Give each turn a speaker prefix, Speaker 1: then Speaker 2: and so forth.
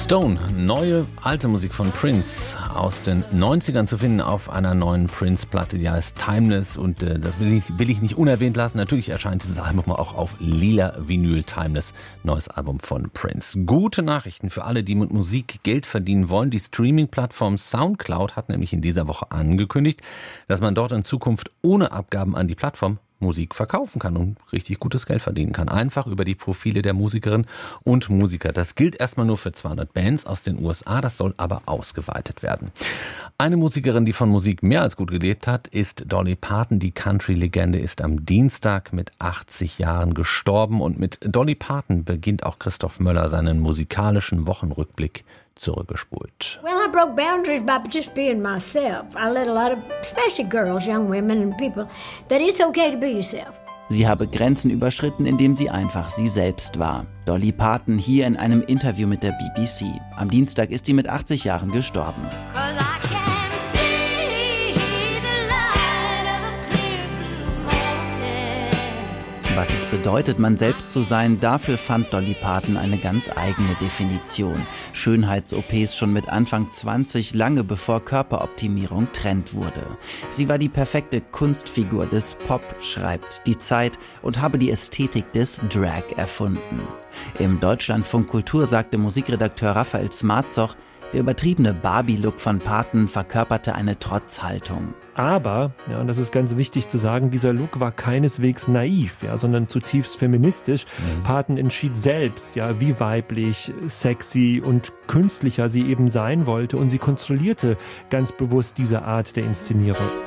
Speaker 1: Stone, neue alte Musik von Prince aus den 90ern zu finden auf einer neuen Prince-Platte, die heißt Timeless, und das will ich nicht unerwähnt lassen. Natürlich erscheint dieses Album auch auf lila Vinyl. Timeless, neues Album von Prince. Gute Nachrichten für alle, die mit Musik Geld verdienen wollen. Die Streaming-Plattform Soundcloud hat nämlich in dieser Woche angekündigt, dass man dort in Zukunft ohne Abgaben an die Plattform Musik verkaufen kann und richtig gutes Geld verdienen kann. Einfach über die Profile der Musikerinnen und Musiker. Das gilt erstmal nur für 200 Bands aus den USA, das soll aber ausgeweitet werden. Eine Musikerin, die von Musik mehr als gut gelebt hat, ist Dolly Parton. Die Country-Legende ist am Dienstag mit 80 Jahren gestorben, und mit Dolly Parton beginnt auch Christoph Möller seinen musikalischen Wochenrückblick zurückgespult.
Speaker 2: Well, I broke boundaries by just being myself. I let a lot of, especially girls, young women and people, that it's okay to be yourself.
Speaker 3: Sie habe Grenzen überschritten, indem sie einfach sie selbst war. Dolly Parton hier in einem Interview mit der BBC. Am Dienstag ist sie mit 80 Jahren gestorben. Was es bedeutet, man selbst zu sein, dafür fand Dolly Parton eine ganz eigene Definition. Schönheits-OPs schon mit Anfang 20, lange bevor Körperoptimierung Trend wurde. Sie war die perfekte Kunstfigur des Pop, schreibt die Zeit, und habe die Ästhetik des Drag erfunden. Im Deutschlandfunk Kultur sagte Musikredakteur Raphael Smarzoch, der übertriebene Barbie-Look von Parton verkörperte eine Trotzhaltung.
Speaker 4: Aber, ja, und das ist ganz wichtig zu sagen, dieser Look war keineswegs naiv, ja, sondern zutiefst feministisch. Parton entschied selbst, ja, wie weiblich, sexy und künstlicher sie eben sein wollte, und sie kontrollierte ganz bewusst diese Art der Inszenierung.